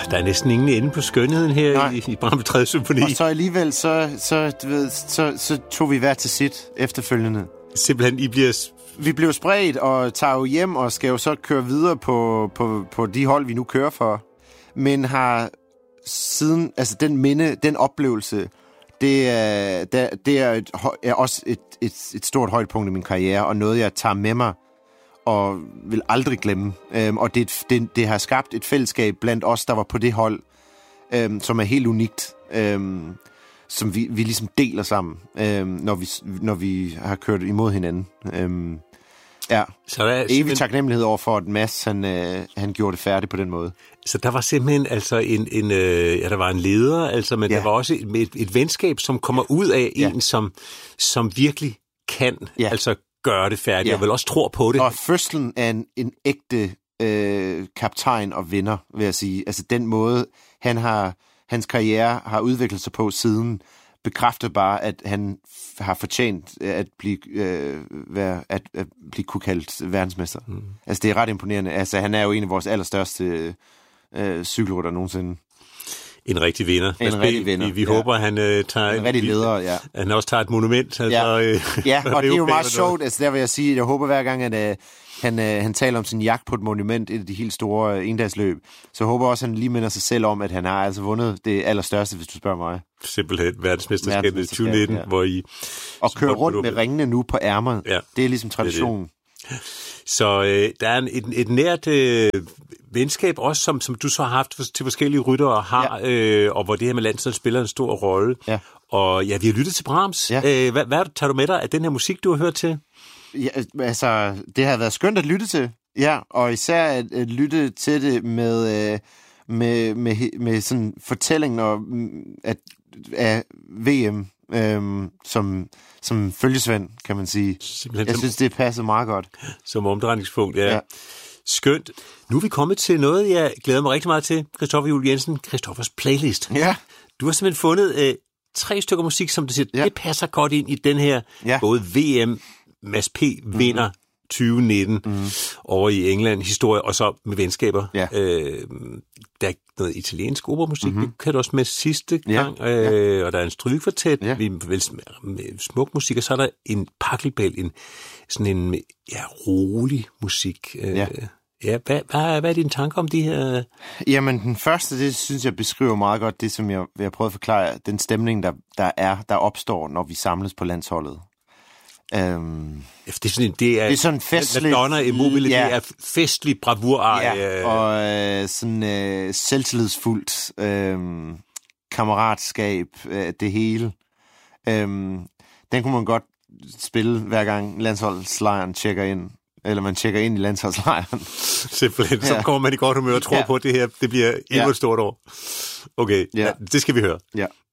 Der er næsten ingen ende på skønheden her i Brahms 3. symfoni. Og så alligevel, så tog vi hver til sit efterfølgende. Simpelthen, Vi blev spredt og tager jo hjem og skal jo så køre videre på de hold, vi nu kører for. Men har siden, altså den oplevelse, det er også et stort højdepunkt i min karriere, og noget, jeg tager med mig og vil aldrig glemme. Og det har skabt et fællesskab blandt os, der var på det hold, som er helt unikt, som vi ligesom deler sammen, når vi har kørt imod hinanden. Ja, så der er evig taknemmelighed over for, at Mads han gjorde det færdigt på den måde. Så der var simpelthen altså der var en leder, altså, men der var også et venskab, som kommer ud af en, som virkelig kan altså gøre det færdigt, og vel også tror på det. Og fødslen af en ægte kaptajn og vinder, vil jeg sige. Altså den måde, hans karriere har udviklet sig på siden, bekræfter bare, at han har fortjent at blive kunne kaldt verdensmester. Altså det er ret imponerende. Altså han er jo en af vores allerstørste cykelrytter nogensinde. En rigtig vinder. En rigtig vinder. Vi håber, han tager en rigtig leder, han også tager et monument. Altså, og det er jo meget sjovt. Altså der vil jeg sige, jeg håber hver gang, at han taler om sin jagt på et monument, et af de helt store endagsløb, så jeg håber også, at han lige minder sig selv om, at han har altså vundet det allerstørste, hvis du spørger mig. Simpelthen verdensmesterskabet i 2019, hvor I... Og kører rundt med ringene nu på ærmet. Ja. Det er ligesom traditionen. Det. Så der er et nært venskab også, som du så har haft til forskellige ryttere har, og hvor det her med landsholdet spiller en stor rolle. Ja. Og ja, vi har lyttet til Brahms. Ja. Hvad tager du med dig af den her musik, du har hørt til? Ja, altså, det har været skønt at lytte til. Ja, og især at lytte til det med sådan fortællingen af VM som følgesvend, kan man sige. Simpelthen jeg synes, det passer meget godt. Som omdrejningspunkt, ja. Skønt. Nu er vi kommet til noget, jeg glæder mig rigtig meget til. Christoffer Juel Jensen, Christoffers playlist. Ja. Du har simpelthen fundet 3 stykker musik, som du siger, det passer godt ind i den her, både VM, Mads P. vinder 2019 over i England, historie, og så med venskaber. Ja. Der er noget italiensk operamusik, det kan du også med sidste gang, og der er en strygekvartet, med smuk musik, og så er der en Pachelbel, sådan en rolig musik. Hvad er dine tanker om de her? Jamen, den første, det synes jeg beskriver meget godt det, som jeg vil prøve at forklare, den stemning, der opstår, når vi samles på landsholdet. Det er sådan festligt. Madonna Immobile, det er festlig bravur. Og sådan selvtillidsfuldt kammeratskab, det hele. Den kunne man godt spille, hver gang landsholdslejren tjekker ind. Eller man tjekker ind i landsholdslejren. Simpelthen. Så kommer man i godt humør og tror på, at det her det bliver endnu et stort år. Okay, det skal vi høre. Ja.